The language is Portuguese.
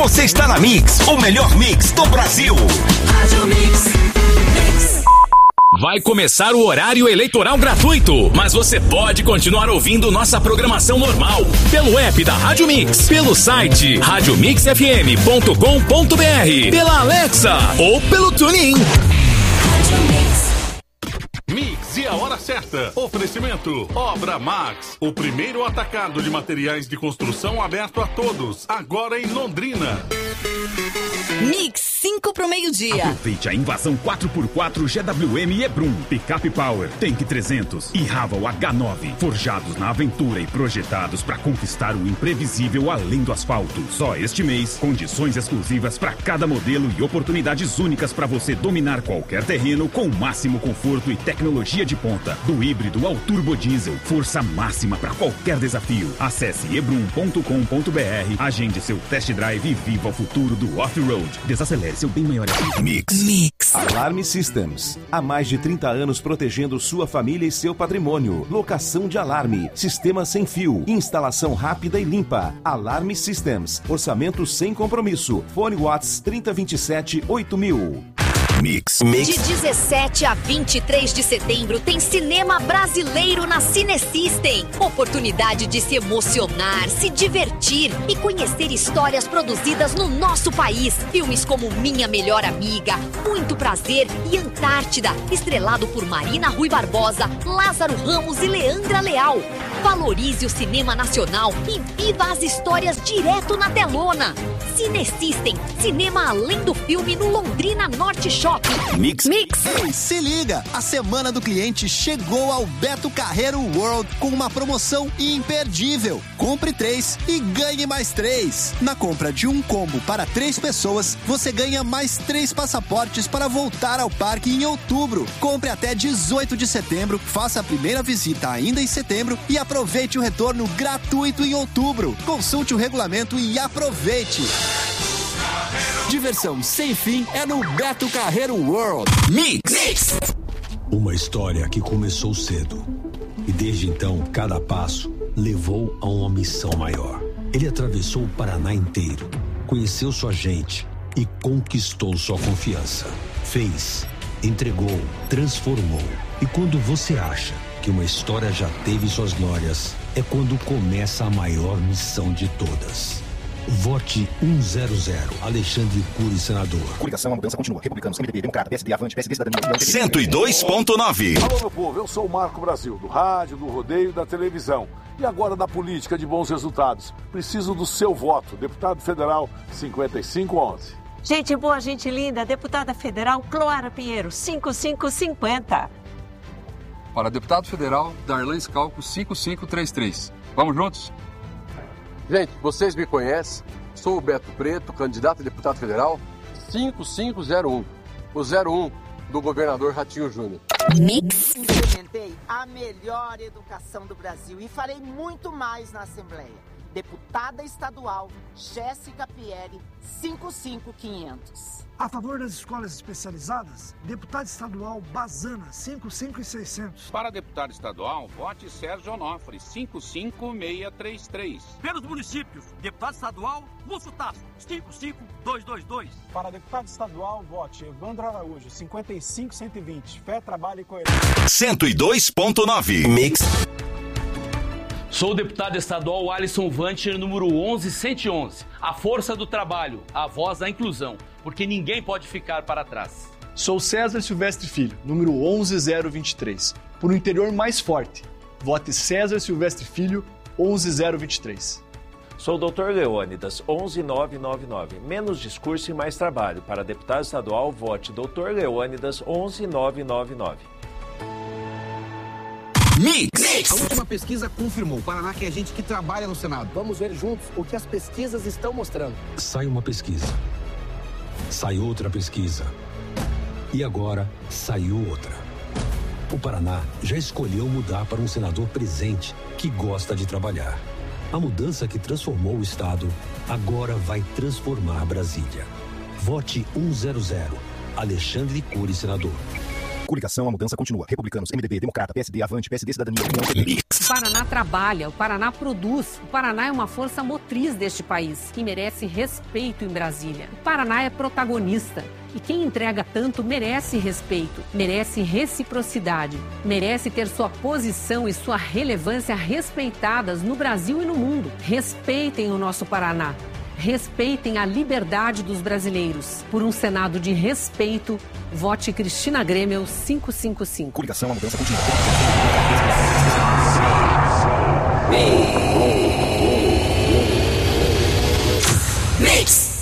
Você está na Mix, o melhor mix do Brasil. Rádio Mix. Vai começar o horário eleitoral gratuito, mas você pode continuar ouvindo nossa programação normal pelo app da Rádio Mix, pelo site radiomixfm.com.br, pela Alexa ou pelo TuneIn. Mix e a hora certa. Oferecimento Obra Max, o primeiro atacado de materiais de construção aberto a todos, agora em Londrina. Mix 5 pro meio-dia. Aproveite a invasão 4x4 GWM Ebrum, Pickup Power, Tank 300 e Raval H9, forjados na aventura e projetados para conquistar o imprevisível além do asfalto. Só este mês, condições exclusivas para cada modelo e oportunidades únicas para você dominar qualquer terreno com o máximo conforto e tecnologia de ponta. Do híbrido ao turbo diesel, força máxima para qualquer desafio. Acesse ebrum.com.br, agende seu test drive e viva o futuro do off-road. Desacelere seu bem maior. Mix. Alarme Systems. Há mais de 30 anos protegendo sua família e seu patrimônio. Locação de alarme, sistema sem fio, instalação rápida e limpa. Alarme Systems. Orçamento sem compromisso. Fone Watts 3027 8000. Mix. De 17 a 23 de setembro tem cinema brasileiro na Cinesystem. Oportunidade de se emocionar, se divertir e conhecer histórias produzidas no nosso país. Filmes como Minha Melhor Amiga, Muito Prazer e Antártida, estrelado por Marina Rui Barbosa, Lázaro Ramos e Leandra Leal. Valorize o cinema nacional e viva as histórias direto na telona. Cinesystem, cinema além do filme no Londrina Norte Shopping. Mix. Se liga, a Semana do Cliente chegou ao Beto Carreiro World com uma promoção imperdível. Compre 3 e ganhe mais 3. Na compra de um combo para 3 pessoas, você ganha mais 3 passaportes para voltar ao parque em outubro. Compre até 18 de setembro, faça a primeira visita ainda em setembro e aproveite o retorno gratuito em outubro. Consulte o regulamento e aproveite. Diversão sem fim é no Beto Carreiro World. Mix. Uma história que começou cedo e desde então cada passo levou a uma missão maior. Ele atravessou o Paraná inteiro, conheceu sua gente e conquistou sua confiança. Fez, entregou, transformou. E quando você acha que uma história já teve suas glórias, é quando começa a maior missão de todas. Vote 100, Alexandre Cury, senador. Coligação, a mudança continua. Republicanos, MDB, Democrata, PSD, Avante, PSD, Cidadania. 102.9. Alô, meu povo, eu sou o Marco Brasil, do rádio, do rodeio e da televisão. E agora da política de bons resultados. Preciso do seu voto. Deputado Federal 5511. Gente boa, gente linda. Deputada Federal Cloara Pinheiro, 5550. Para deputado federal, Darlan Scalco, 5533. Vamos juntos? Gente, vocês me conhecem, sou o Beto Preto, candidato a deputado federal, 5501, o 01 do governador Ratinho Júnior. Mix. Implementei a melhor educação do Brasil e farei muito mais na Assembleia. Deputada estadual Jéssica Pieri, 55500. A favor das escolas especializadas, deputado estadual Bazana, 55600. Para deputado estadual, vote Sérgio Onofre, 55633. Pelos municípios, deputado estadual Lúcio Tasso, 55222. Para deputado estadual, vote Evandro Araújo, 55120. Fé, trabalho e coerência. 102.9. Mix. Sou o deputado estadual Alisson Vancher, número 11111. A força do trabalho, a voz da inclusão, porque ninguém pode ficar para trás. Sou César Silvestre Filho, número 11023. Por um interior mais forte, vote César Silvestre Filho, 11023. Sou o Dr. Leônidas, 11999. Menos discurso e mais trabalho. Para deputado estadual, vote Dr. Leônidas, 11999. Mix. A última pesquisa confirmou. O Paraná quer gente que trabalha no Senado. Vamos ver juntos o que as pesquisas estão mostrando. Sai uma pesquisa. Sai outra pesquisa. E agora, saiu outra. O Paraná já escolheu mudar para um senador presente que gosta de trabalhar. A mudança que transformou o Estado agora vai transformar Brasília. Vote 100. Alexandre Cury, senador. Coligação, a mudança continua. Republicanos, MDB, Democrata, PSD, Avante, PSD, Cidadania. O Paraná trabalha, o Paraná produz. O Paraná é uma força motriz deste país, que merece respeito em Brasília. O Paraná é protagonista. E quem entrega tanto merece respeito, merece reciprocidade, merece ter sua posição e sua relevância respeitadas no Brasil e no mundo. Respeitem o nosso Paraná. Respeitem a liberdade dos brasileiros. Por um Senado de respeito, vote Cristina Grêmio 555. Coligação, a mudança continua. Mix.